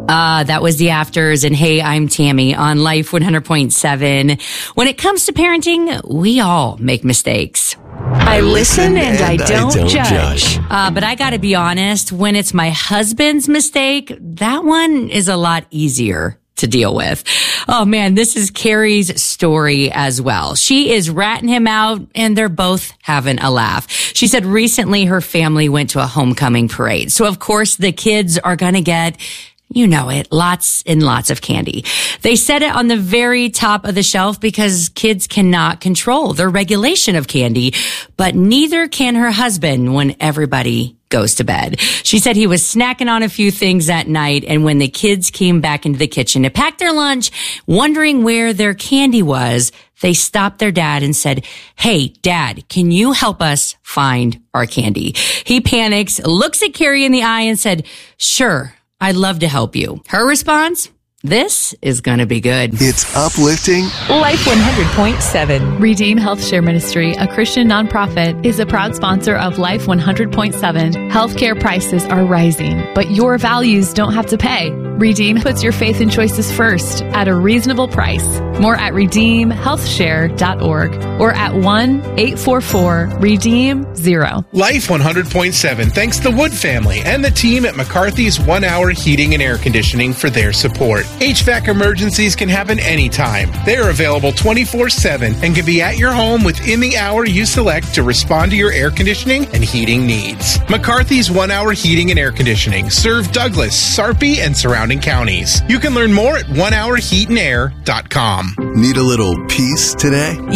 That was the Afters, and hey, I'm Tammy on Life 100.7. When it comes to parenting, we all make mistakes. I listen and I don't judge. But I gotta be honest, when it's my husband's mistake, that one is a lot easier to deal with. Oh man, this is Carrie's story as well. She is ratting him out and they're both having a laugh. She said recently her family went to a homecoming parade. So of course the kids are gonna get, you know it, lots and lots of candy. They set it on the very top of the shelf because kids cannot control their regulation of candy, but neither can her husband when everybody goes to bed. She said he was snacking on a few things that night, and when the kids came back into the kitchen to pack their lunch, wondering where their candy was, they stopped their dad and said, "Hey, Dad, can you help us find our candy?" He panics, looks at Carrie in the eye and said, "Sure, I'd love to help you." Her response? This is going to be good. It's uplifting. Life 100.7. Redeem Health Share Ministry, a Christian nonprofit, is a proud sponsor of Life 100.7. Healthcare prices are rising, but your values don't have to pay. Redeem puts your faith and choices first at a reasonable price. More at redeemhealthshare.org or at 1-844-REDEEM-0. Life 100.7 thanks the Wood family and the team at McCarthy's 1 Hour Heating and Air Conditioning for their support. HVAC emergencies can happen anytime. They are available 24/7 and can be at your home within the hour you select to respond to your air conditioning and heating needs. McCarthy's 1 Hour Heating and Air Conditioning serve Douglas, Sarpy, and surrounding counties. You can learn more at onehourheatandair.com. Need a little peace today?